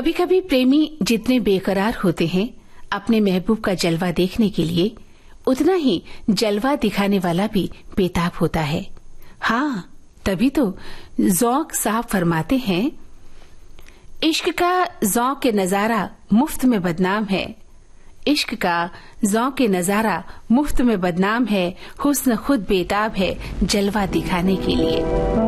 कभी कभी प्रेमी जितने बेकरार होते हैं अपने महबूब का जलवा देखने के लिए, उतना ही जलवा दिखाने वाला भी बेताब होता है। हाँ, तभी तो ज़ौक़ साहब फरमाते हैं, इश्क का ज़ौक़ नज़ारा मुफ्त में बदनाम है, इश्क का ज़ौक़ नज़ारा मुफ्त में बदनाम है, हुस्न खुद बेताब है जलवा दिखाने के लिए।